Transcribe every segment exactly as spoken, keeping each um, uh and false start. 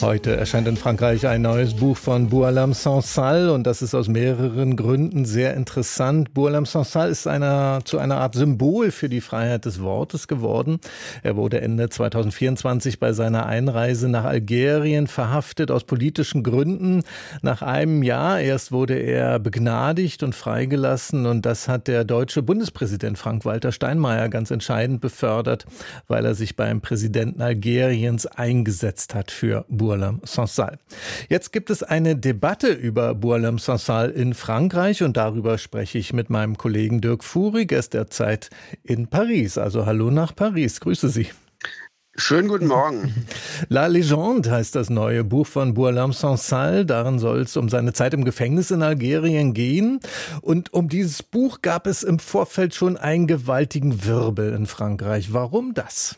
Heute erscheint in Frankreich ein neues Buch von Boualem Sansal und das ist aus mehreren Gründen sehr interessant. Boualem Sansal ist einer, zu einer Art Symbol für die Freiheit des Wortes geworden. Er wurde Ende zweitausendvierundzwanzig bei seiner Einreise nach Algerien verhaftet aus politischen Gründen. Nach einem Jahr erst wurde er begnadigt und freigelassen und das hat der deutsche Bundespräsident Frank-Walter Steinmeier ganz entscheidend befördert, weil er sich beim Präsidenten Algeriens eingesetzt hat für Boualem Sansal. Jetzt gibt es eine Debatte über Boualem Sansal in Frankreich und darüber spreche ich mit meinem Kollegen Dirk Fuhrig. Er ist derzeit in Paris. Also hallo nach Paris. Grüße Sie. Schönen guten Morgen. La Légende heißt das neue Buch von Boualem Sansal. Darin soll es um seine Zeit im Gefängnis in Algerien gehen. Und um dieses Buch gab es im Vorfeld schon einen gewaltigen Wirbel in Frankreich. Warum das?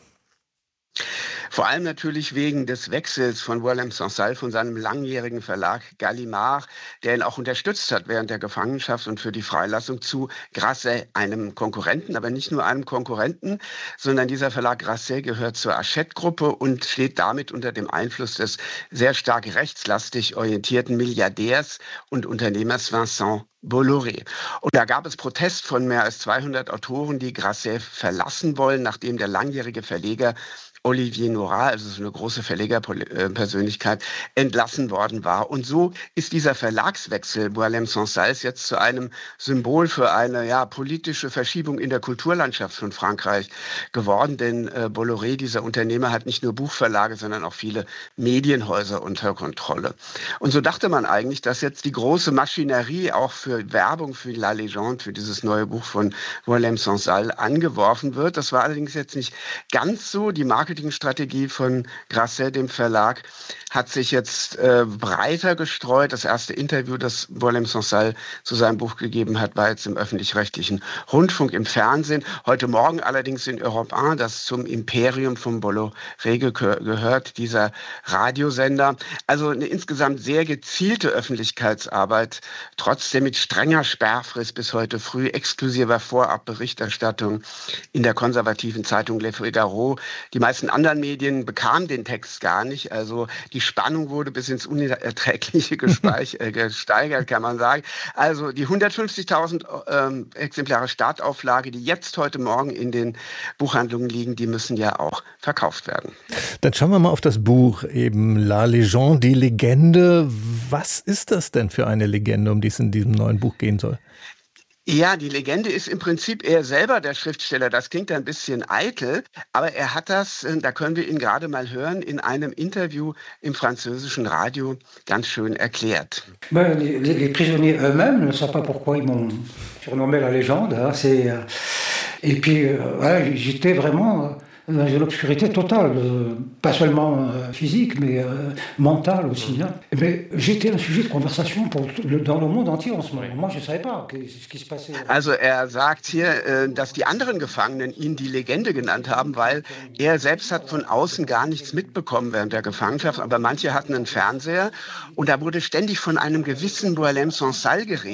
Vor allem natürlich wegen des Wechsels von Boualem Sansal von seinem langjährigen Verlag Gallimard, der ihn auch unterstützt hat während der Gefangenschaft und für die Freilassung, zu Grasset, einem Konkurrenten, aber nicht nur einem Konkurrenten, sondern dieser Verlag Grasset gehört zur Hachette-Gruppe und steht damit unter dem Einfluss des sehr stark rechtslastig orientierten Milliardärs und Unternehmers Vincent Bolloré. Und da gab es Protest von mehr als zweihundert Autoren, die Grasset verlassen wollen, nachdem der langjährige Verleger Olivier Norat, also so eine große Verlegerpersönlichkeit, entlassen worden war. Und so ist dieser Verlagswechsel Boualem Sansals jetzt zu einem Symbol für eine ja, politische Verschiebung in der Kulturlandschaft von Frankreich geworden. Denn äh, Bolloré, dieser Unternehmer, hat nicht nur Buchverlage, sondern auch viele Medienhäuser unter Kontrolle. Und so dachte man eigentlich, dass jetzt die große Maschinerie auch für Werbung für La Légende, für dieses neue Buch von Boualem Sansal angeworfen wird. Das war allerdings jetzt nicht ganz so. Die Marke Strategie von Grasset, dem Verlag, hat sich jetzt äh, breiter gestreut. Das erste Interview, das Boualem Sansal zu seinem Buch gegeben hat, war jetzt im öffentlich-rechtlichen Rundfunk, im Fernsehen. Heute Morgen allerdings in Europe eins, das zum Imperium von Bolloré ge- gehört, dieser Radiosender. Also eine insgesamt sehr gezielte Öffentlichkeitsarbeit, trotzdem mit strenger Sperrfrist bis heute früh, exklusiver Vorabberichterstattung in der konservativen Zeitung Le Figaro. Die meisten anderen Medien bekamen den Text gar nicht. Also die Spannung wurde bis ins Unerträgliche gespeich, äh, gesteigert, kann man sagen. Also die hundertfünfzigtausend ähm, Exemplare Startauflage, die jetzt heute Morgen in den Buchhandlungen liegen, die müssen ja auch verkauft werden. Dann schauen wir mal auf das Buch, eben La Légende, die Legende. Was ist das denn für eine Legende, um die es in diesem neuen Buch gehen soll? Ja, die Legende ist im Prinzip er selber der Schriftsteller. Das klingt ein bisschen eitel, aber er hat das, da können wir ihn gerade mal hören, in einem Interview im französischen Radio ganz schön erklärt. Ben, les, les prisonniers eux-mêmes ne savent pas pourquoi ils m'ont surnommé la légende. Hein, c'est, euh, et puis, euh, voilà, j'étais vraiment dans une obscurité totale, euh, pas seulement euh, physique, mais euh, mentale aussi. Hein. Mais j'étais un sujet de conversation pour le, dans le monde entier en ce moment. Moi, je ne savais pas ce qui se passait. Also er sagt hier, äh, dass die anderen Gefangenen ihn die Legende genannt haben, weil er selbst hat von außen gar nichts mitbekommen während der Gefangenschaft. Aber manche hatten einen Fernseher und da wurde ständig von einem gewissen Boualem Sansal geredet.